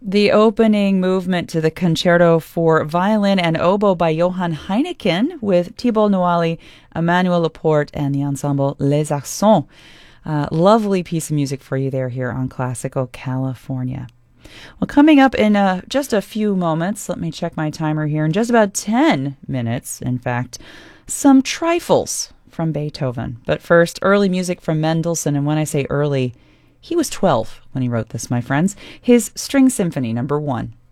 The opening movement to the Concerto for Violin and Oboe by Johann Heineken with Thibault Noalli, Emmanuel Laporte, and the ensemble Les Accents. Lovely piece of music for you here on Classical California. Well, coming up in just a few moments, let me check my timer here, in just about 10 minutes, in fact, some trifles from Beethoven. But first, early music from Mendelssohn, and when I say early, he was 12 when he wrote this, my friends. His String Symphony No. 1.